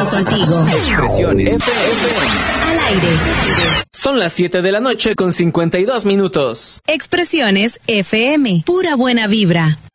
Estamos contigo. Expresiones FM. Al aire. Son las 7 de la noche con 52 minutos. Expresiones FM. Pura buena vibra.